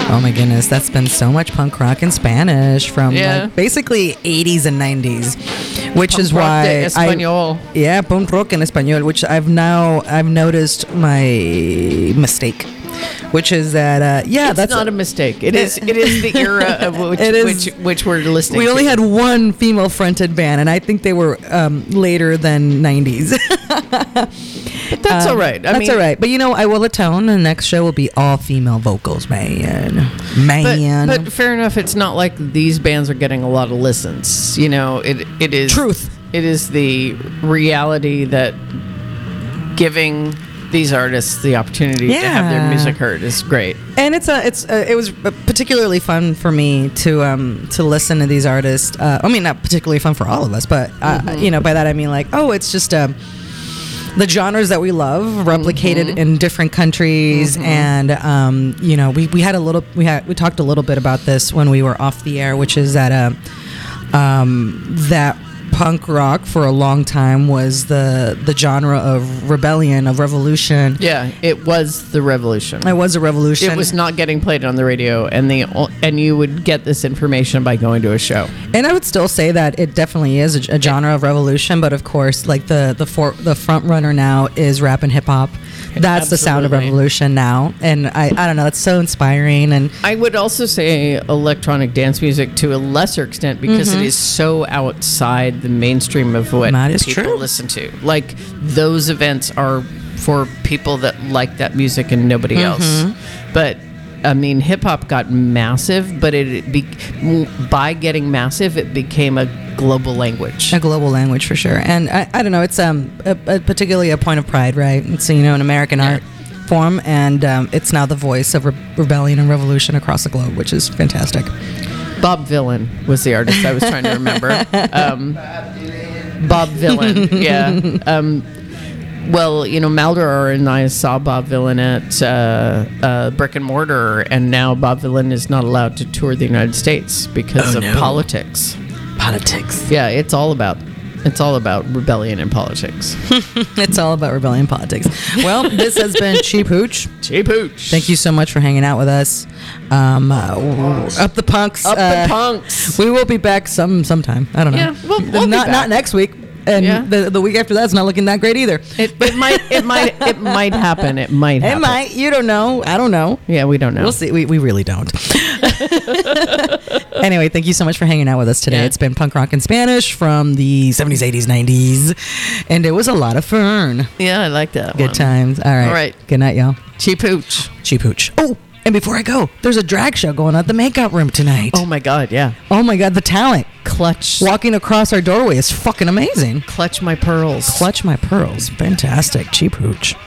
Oh my goodness, that's been so much punk rock in Spanish from like basically 80s and 90s, which punk is rock why de español. punk rock en español, which I've noticed my mistake, which is that that's not a mistake. It is the era of which we're listening. We only had one female fronted band, and I think they were later than 90s. But that's all right. That's all right. But I will atone. The next show will be all female vocals, man. But fair enough. It's not like these bands are getting a lot of listens. It is truth. It is the reality that giving these artists the opportunity to have their music heard is great. And it was particularly fun for me to listen to these artists. Not particularly fun for all of us, but by that I mean it's just the genres that we love replicated in different countries, and we talked a little bit about this when we were off the air, which is that that punk rock for a long time was the genre of rebellion, of revolution. Yeah, it was the revolution. It was a revolution. It was not getting played on the radio, and you would get this information by going to a show. And I would still say that it definitely is a genre of revolution, but of course, like the front runner now is rap and hip hop. That's the sound of revolution now, and I don't know. It's so inspiring, and I would also say electronic dance music to a lesser extent because it is so outside the mainstream of what people listen to. Like those events are for people that like that music and nobody else. But hip hop got massive, but by getting massive, it became a global language. A global language for sure. And I don't know, it's particularly a point of pride, right? It's an American art form, and it's now the voice of rebellion and revolution across the globe, which is fantastic. Bob Vylan was the artist I was trying to remember. Bob Vylan, yeah. Maldor and I saw Bob Vylan at Brick and Mortar, and now Bob Vylan is not allowed to tour the United States because of politics. Politics. Yeah, it's all about rebellion and politics. It's all about rebellion and politics. Well, this has been Cheap Hooch. Cheap Hooch. Thank you so much for hanging out with us. Up the punks. Up the punks. We will be back sometime. I don't know. Yeah, we'll be back. Not next week. And the week after that's not looking that great either. It might happen. It might happen. It might. You don't know. I don't know. Yeah, we don't know. We'll see. We really don't. Anyway, thank you so much for hanging out with us today. It's been Punk Rock in Spanish from the 70s, 80s, 90s. And it was a lot of fun. Yeah, I like that Good times. All right. Good night, y'all. Cheap Hooch. Cheap Hooch. Oh, and before I go, there's a drag show going on at the Makeout Room tonight. Oh, my God, yeah. Oh, my God, the talent. Clutch. Walking across our doorway is fucking amazing. Clutch my pearls. Clutch my pearls. Fantastic. Cheap Hooch.